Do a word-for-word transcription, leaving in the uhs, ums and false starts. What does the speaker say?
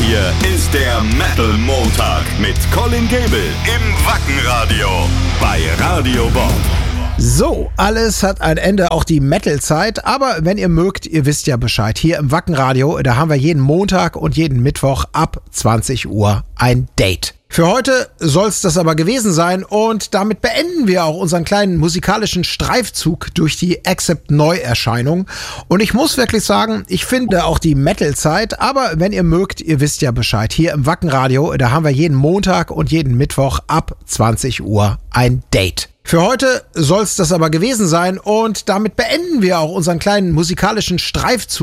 hier ist der Metal Montag mit Colin Gable im Wackenradio bei Radio Bob. So, alles hat ein Ende, auch die Metal-Zeit, aber wenn ihr mögt, ihr wisst ja Bescheid. Hier im Wackenradio, da haben wir jeden Montag und jeden Mittwoch ab zwanzig Uhr ein Date. Für heute soll's das aber gewesen sein und damit beenden wir auch unseren kleinen musikalischen Streifzug durch die Accept-Neuerscheinung. Und ich muss wirklich sagen, ich finde auch die Metal-Zeit, aber wenn ihr mögt, ihr wisst ja Bescheid. Hier im Wackenradio, da haben wir jeden Montag und jeden Mittwoch ab zwanzig Uhr ein Date. Für heute soll's das aber gewesen sein und damit beenden wir auch unseren kleinen musikalischen Streifzug